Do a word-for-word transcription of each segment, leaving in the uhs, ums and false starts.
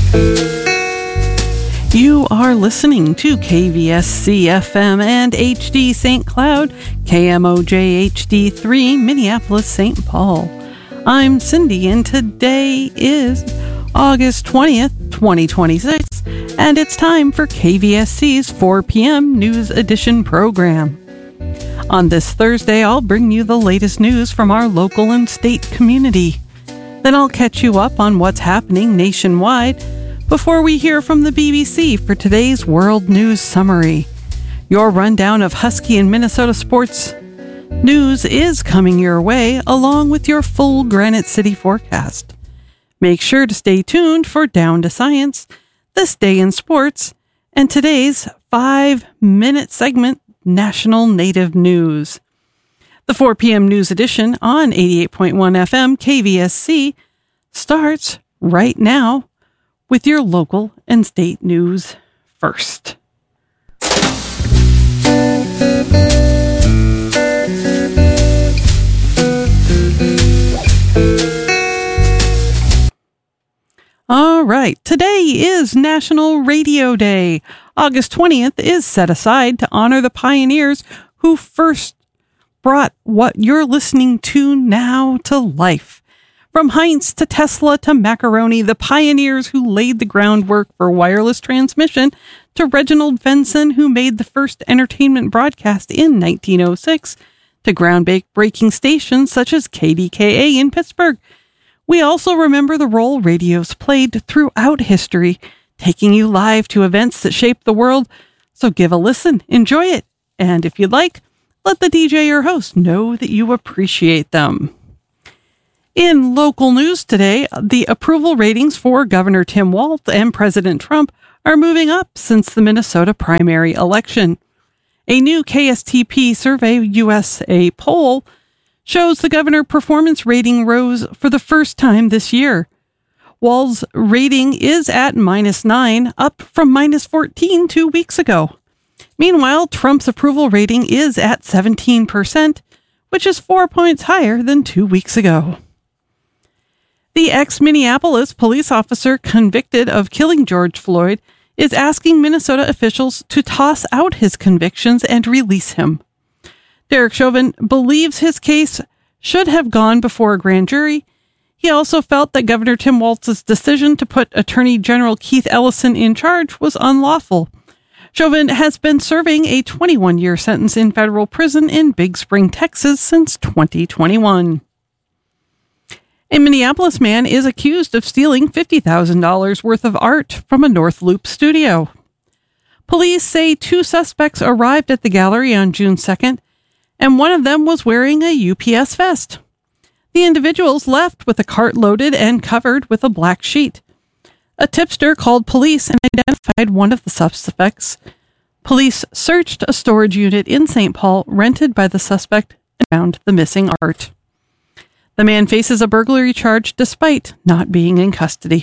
You are listening to K V S C F M and H D Saint Cloud, K M O J H D three, Minneapolis, Saint Paul. I'm Cindy, and today is August twentieth, twenty twenty-six, and it's time for K V S C's four p.m. News Edition program. On this Thursday, I'll bring you the latest news from our local and state community. Then I'll catch you up on what's happening nationwide before we hear from the B B C for today's World News Summary. Your rundown of Husky and Minnesota sports news is coming your way, along with your full Granite City forecast. Make sure to stay tuned for Down to Science, This Day in Sports, and today's five-minute segment, National Native News. The four p.m. News Edition on eighty-eight point one F M K V S C starts right now with your local and state news first. All right, today is National Radio Day. August twentieth is set aside to honor the pioneers who first brought what you're listening to now to life. From Heinz to Tesla to macaroni, the pioneers who laid the groundwork for wireless transmission, to Reginald Benson, who made the first entertainment broadcast in nineteen oh six, to groundbreaking stations such as K D K A in Pittsburgh. We also remember the role radios played throughout history, taking you live to events that shaped the world. So give a listen, enjoy it, and if you'd like, let the D J or host know that you appreciate them. In local news today, the approval ratings for Governor Tim Walz and President Trump are moving up since the Minnesota primary election. A new K S T P Survey U S A poll shows the governor performance rating rose for the first time this year. Walz's rating is at minus nine, up from minus fourteen two weeks ago. Meanwhile, Trump's approval rating is at seventeen percent, which is four points higher than two weeks ago. The ex-Minneapolis police officer convicted of killing George Floyd is asking Minnesota officials to toss out his convictions and release him. Derek Chauvin believes his case should have gone before a grand jury. He also felt that Governor Tim Walz's decision to put Attorney General Keith Ellison in charge was unlawful. Chauvin has been serving a twenty-one-year sentence in federal prison in Big Spring, Texas since twenty twenty-one. A Minneapolis man is accused of stealing fifty thousand dollars worth of art from a North Loop studio. Police say two suspects arrived at the gallery on June second, and one of them was wearing a U P S vest. The individuals left with a cart loaded and covered with a black sheet. A tipster called police and identified one of the suspects. Police searched a storage unit in Saint Paul rented by the suspect and found the missing art. The man faces a burglary charge despite not being in custody.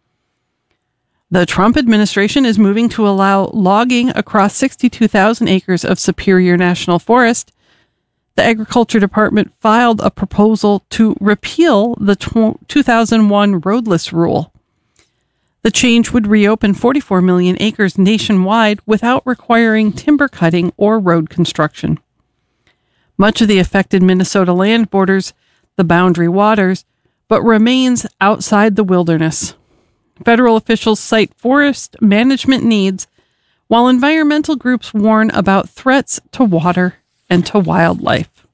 The Trump administration is moving to allow logging across sixty-two thousand acres of Superior National Forest. The Agriculture Department filed a proposal to repeal the two thousand one roadless rule. The change would reopen forty-four million acres nationwide without requiring timber cutting or road construction. Much of the affected Minnesota land borders the boundary waters, but remains outside the wilderness. Federal officials cite forest management needs, while environmental groups warn about threats to water and to wildlife.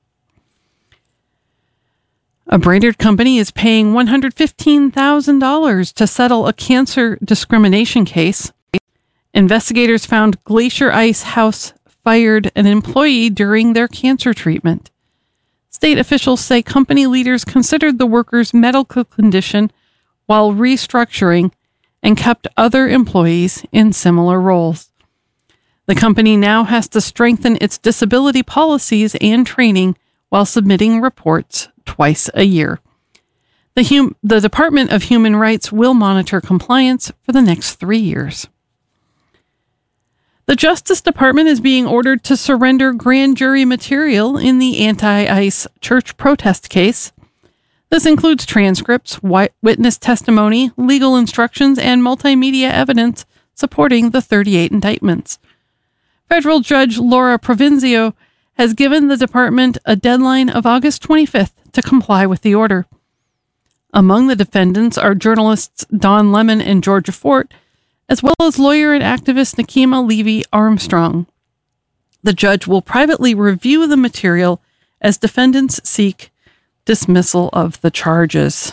A Brainerd company is paying one hundred fifteen thousand dollars to settle a cancer discrimination case. Investigators found Glacier Ice House fired an employee during their cancer treatment. State officials say company leaders considered the worker's medical condition while restructuring and kept other employees in similar roles. The company now has to strengthen its disability policies and training while submitting reports twice a year. The, hum- the Department of Human Rights will monitor compliance for the next three years. The Justice Department is being ordered to surrender grand jury material in the anti-ICE church protest case. This includes transcripts, witness testimony, legal instructions, and multimedia evidence supporting the thirty-eight indictments. Federal Judge Laura Provenzio has given the department a deadline of August twenty-fifth to comply with the order. Among the defendants are journalists Don Lemon and Georgia Fort, as well as lawyer and activist Nakima Levy Armstrong. The judge will privately review the material as defendants seek dismissal of the charges.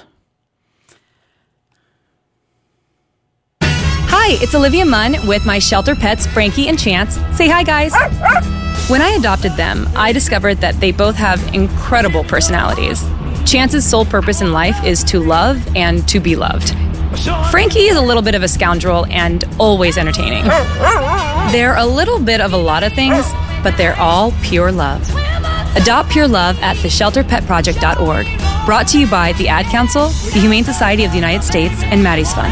Hi, it's Olivia Munn with my shelter pets, Frankie and Chance. Say hi, guys. When I adopted them, I discovered that they both have incredible personalities. Chance's sole purpose in life is to love and to be loved. Frankie is a little bit of a scoundrel and always entertaining. They're a little bit of a lot of things, but they're all pure love. Adopt Pure Love at the shelter pet project dot org. Brought to you by the Ad Council, the Humane Society of the United States, and Maddie's Fund.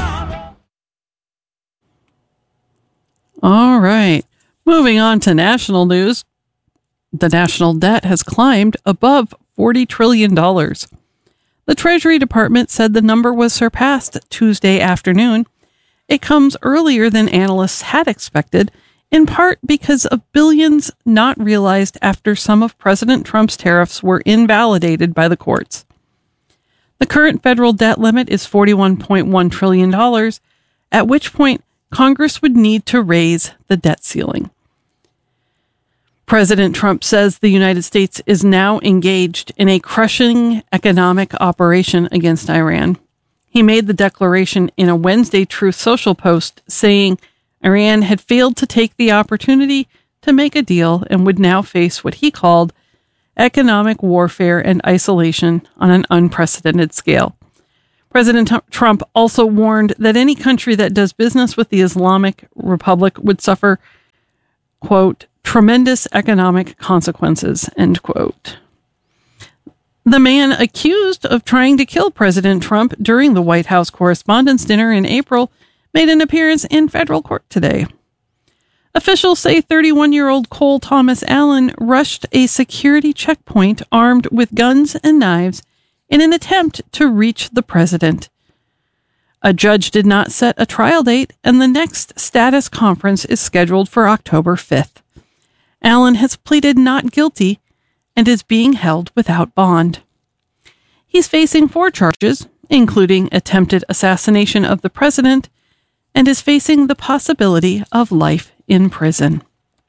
All right. Moving on to national news. The national debt has climbed above forty trillion dollars. The Treasury Department said the number was surpassed Tuesday afternoon. It comes earlier than analysts had expected, in part because of billions not realized after some of President Trump's tariffs were invalidated by the courts. The current federal debt limit is forty-one point one trillion dollars, at which point Congress would need to raise the debt ceiling. President Trump says the United States is now engaged in a crushing economic operation against Iran. He made the declaration in a Wednesday Truth Social post, saying Iran had failed to take the opportunity to make a deal and would now face what he called economic warfare and isolation on an unprecedented scale. President T- Trump also warned that any country that does business with the Islamic Republic would suffer, quote, tremendous economic consequences, end quote. The man accused of trying to kill President Trump during the White House Correspondents' Dinner in April made an appearance in federal court today. Officials say thirty-one-year-old Cole Thomas Allen rushed a security checkpoint armed with guns and knives in an attempt to reach the president. A judge did not set a trial date, and the next status conference is scheduled for October fifth. Allen has pleaded not guilty and is being held without bond. He's facing four charges, including attempted assassination of the president, and is facing the possibility of life in prison.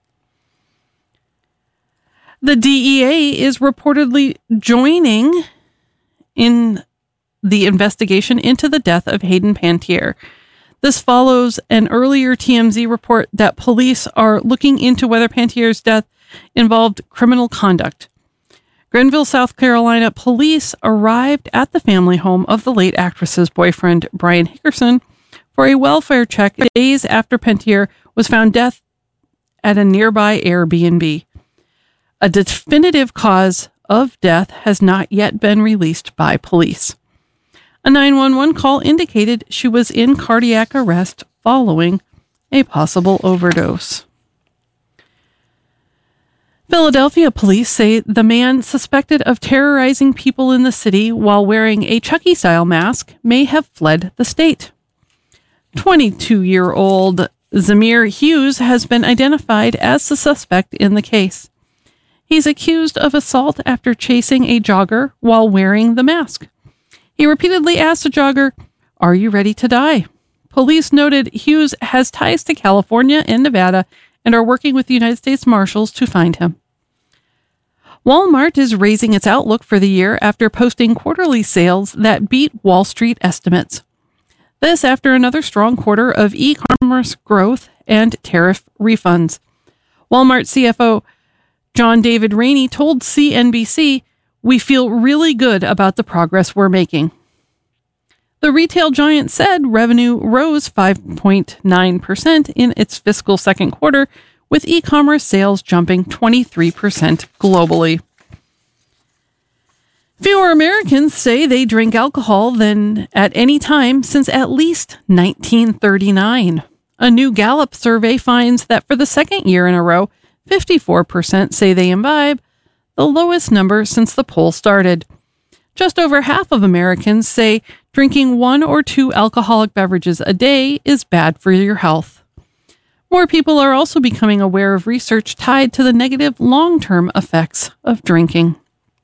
The D E A is reportedly joining in the investigation into the death of Hayden Panettiere. This follows an earlier T M Z report that police are looking into whether Pantiere's death involved criminal conduct. Grenville, South Carolina police arrived at the family home of the late actress's boyfriend, Brian Hickerson, for a welfare check days after Panettiere was found dead at a nearby Airbnb. A definitive cause of death has not yet been released by police. A nine one one call indicated she was in cardiac arrest following a possible overdose. Philadelphia police say the man suspected of terrorizing people in the city while wearing a Chucky-style mask may have fled the state. twenty-two-year-old Zamir Hughes has been identified as the suspect in the case. He's accused of assault after chasing a jogger while wearing the mask. He repeatedly asked the jogger, "Are you ready to die?" Police noted Hughes has ties to California and Nevada and are working with the United States Marshals to find him. Walmart is raising its outlook for the year after posting quarterly sales that beat Wall Street estimates. This after another strong quarter of e-commerce growth and tariff refunds. Walmart C F O John David Rainey told C N B C, "We feel really good about the progress we're making." The retail giant said revenue rose five point nine percent in its fiscal second quarter, with e-commerce sales jumping twenty-three percent globally. Fewer Americans say they drink alcohol than at any time since at least nineteen thirty-nine. A new Gallup survey finds that for the second year in a row, fifty-four percent say they imbibe, the lowest number since the poll started. Just over half of Americans say drinking one or two alcoholic beverages a day is bad for your health. More people are also becoming aware of research tied to the negative long-term effects of drinking.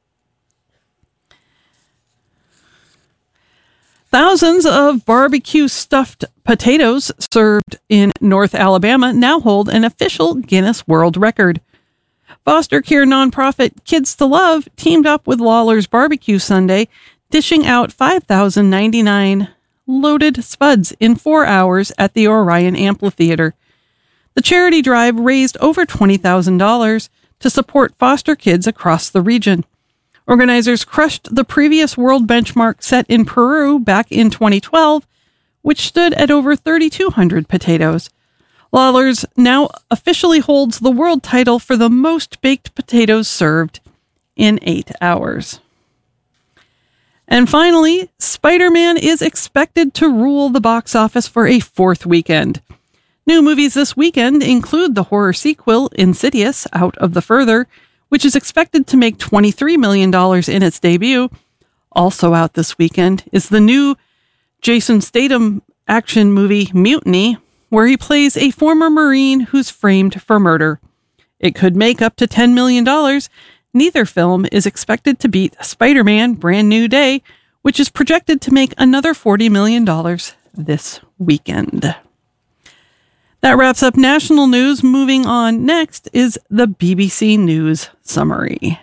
Thousands of barbecue stuffed potatoes served in North Alabama now hold an official Guinness World Record. Foster care nonprofit Kids to Love teamed up with Lawler's Barbecue Sunday, dishing out five thousand ninety-nine loaded spuds in four hours at the Orion Amphitheater. The charity drive raised over twenty thousand dollars to support foster kids across the region. Organizers crushed the previous world benchmark set in Peru back in twenty twelve, which stood at over thirty-two hundred potatoes. Lawler's now officially holds the world title for the most baked potatoes served in eight hours. And finally, Spider-Man is expected to rule the box office for a fourth weekend. New movies this weekend include the horror sequel Insidious: Out of the Further, which is expected to make twenty-three million dollars in its debut. Also out this weekend is the new Jason Statham action movie Mutiny, where he plays a former Marine who's framed for murder. It could make up to ten million dollars. Neither film is expected to beat Spider-Man: Brand New Day, which is projected to make another forty million dollars this weekend. That wraps up national news. Moving on next is the B B C News Summary.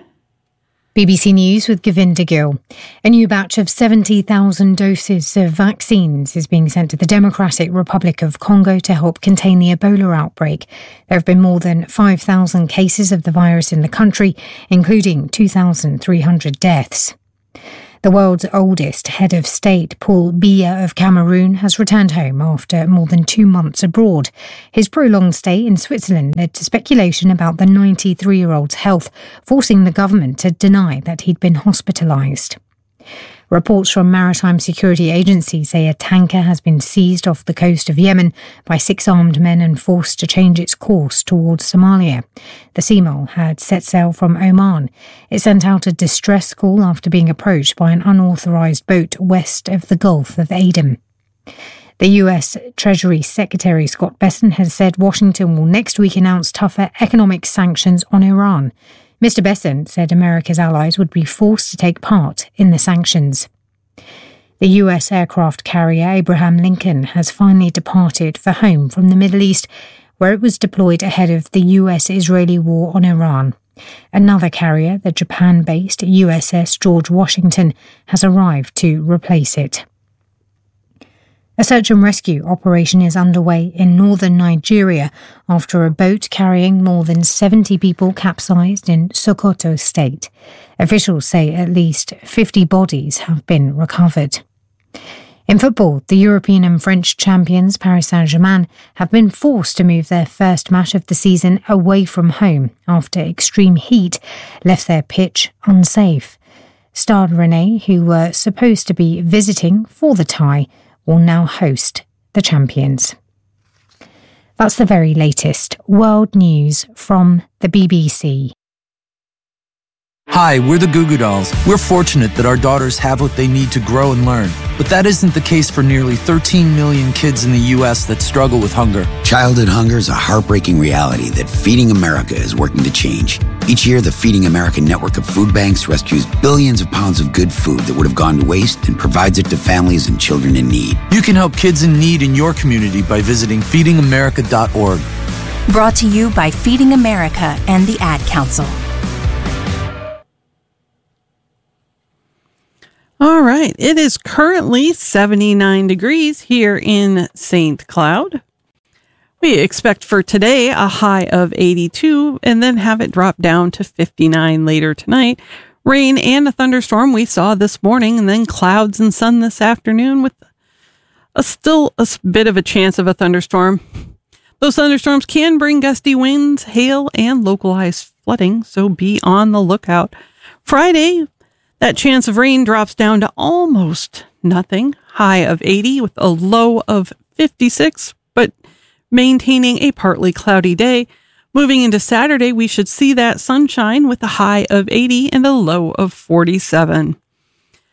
B B C News with Govinda Gill. A new batch of seventy thousand doses of vaccines is being sent to the Democratic Republic of Congo to help contain the Ebola outbreak. There have been more than five thousand cases of the virus in the country, including two thousand three hundred deaths. The world's oldest head of state, Paul Biya of Cameroon, has returned home after more than two months abroad. His prolonged stay in Switzerland led to speculation about the ninety-three-year-old's health, forcing the government to deny that he'd been hospitalised. Reports from maritime security agencies say a tanker has been seized off the coast of Yemen by six armed men and forced to change its course towards Somalia. The Seamal had set sail from Oman. It sent out a distress call after being approached by an unauthorised boat west of the Gulf of Aden. The U S Treasury Secretary Scott Bessent has said Washington will next week announce tougher economic sanctions on Iran. Mister Bessent said America's allies would be forced to take part in the sanctions. The U S aircraft carrier Abraham Lincoln has finally departed for home from the Middle East, where it was deployed ahead of the U S-Israeli war on Iran. Another carrier, the Japan-based U S S George Washington, has arrived to replace it. A search and rescue operation is underway in northern Nigeria after a boat carrying more than seventy people capsized in Sokoto state. Officials say at least fifty bodies have been recovered. In football, the European and French champions Paris Saint-Germain have been forced to move their first match of the season away from home after extreme heat left their pitch unsafe. Stade Rennais, who were supposed to be visiting for the tie, will now host the champions. That's the very latest world news from the B B C. Hi, we're the Goo Goo Dolls. We're fortunate that our daughters have what they need to grow and learn. But that isn't the case for nearly thirteen million kids in the U S that struggle with hunger. Childhood hunger is a heartbreaking reality that Feeding America is working to change. Each year, the Feeding America network of food banks rescues billions of pounds of good food that would have gone to waste and provides it to families and children in need. You can help kids in need in your community by visiting feeding america dot org. Brought to you by Feeding America and the Ad Council. All right. It is currently seventy-nine degrees here in Saint Cloud. We expect for today a high of eighty-two and then have it drop down to fifty-nine later tonight. Rain and a thunderstorm we saw this morning, and then clouds and sun this afternoon with a still a bit of a chance of a thunderstorm. Those thunderstorms can bring gusty winds, hail, and localized flooding, so be on the lookout. Friday, that chance of rain drops down to almost nothing, high of eighty with a low of fifty-six, but maintaining a partly cloudy day. Moving into Saturday, we should see that sunshine with a high of eighty and a low of forty-seven.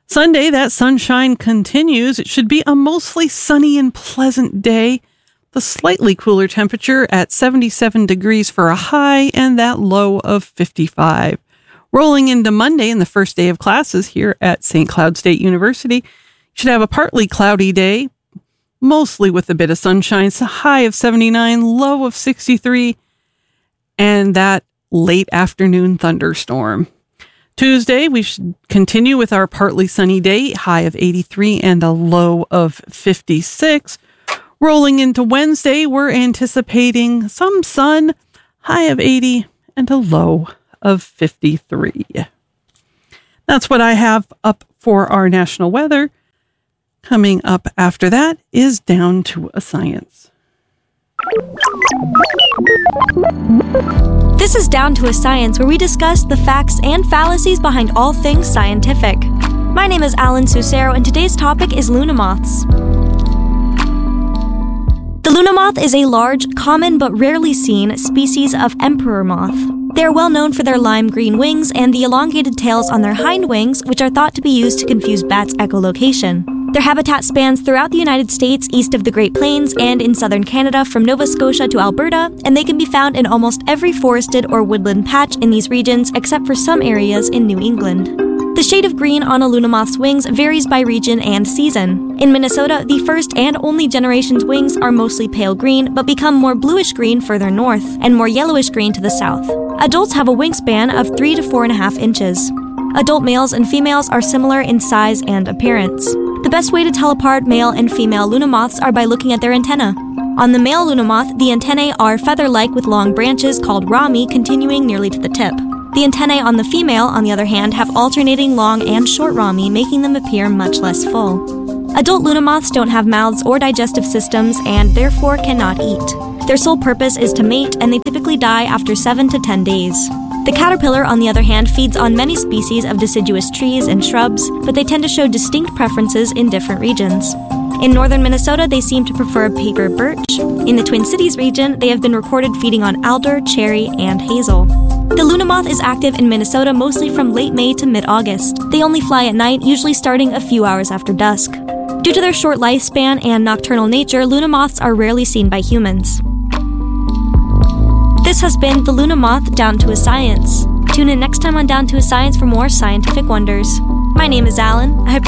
Sunday, that sunshine continues. It should be a mostly sunny and pleasant day. The slightly cooler temperature at seventy-seven degrees for a high and that low of fifty-five. Rolling into Monday and the first day of classes here at Saint Cloud State University, you should have a partly cloudy day, mostly with a bit of sunshine. It's a high of seventy-nine, low of sixty-three, and that late afternoon thunderstorm. Tuesday, we should continue with our partly sunny day, high of eighty-three and a low of fifty-six. Rolling into Wednesday, we're anticipating some sun, high of eighty and a low of fifty-three. That's what I have up for our national weather. Coming up after that is Down to a Science. This is Down to a Science, where we discuss the facts and fallacies behind all things scientific. My name is Alan Sucero, and today's topic is Luna moths. The Luna moth is a large, common but rarely seen species of emperor moth. They are well known for their lime green wings and the elongated tails on their hind wings, which are thought to be used to confuse bats' echolocation. Their habitat spans throughout the United States, east of the Great Plains, and in southern Canada from Nova Scotia to Alberta, and they can be found in almost every forested or woodland patch in these regions except for some areas in New England. The shade of green on a Luna moth's wings varies by region and season. In Minnesota, the first and only generation's wings are mostly pale green, but become more bluish green further north, and more yellowish green to the south. Adults have a wingspan of three to four and a half inches. Adult males and females are similar in size and appearance. The best way to tell apart male and female Luna moths are by looking at their antennae. On the male Luna moth, the antennae are feather-like with long branches called rami continuing nearly to the tip. The antennae on the female, on the other hand, have alternating long and short rami, making them appear much less full. Adult Luna moths don't have mouths or digestive systems and therefore cannot eat. Their sole purpose is to mate, and they typically die after seven to ten days. The caterpillar, on the other hand, feeds on many species of deciduous trees and shrubs, but they tend to show distinct preferences in different regions. In northern Minnesota, they seem to prefer paper birch. In the Twin Cities region, they have been recorded feeding on alder, cherry, and hazel. The Luna moth is active in Minnesota mostly from late May to mid-August. They only fly at night, usually starting a few hours after dusk. Due to their short lifespan and nocturnal nature, Luna moths are rarely seen by humans. This has been the Luna moth Down to a Science. Tune in next time on Down to a Science for more scientific wonders. My name is Alan. I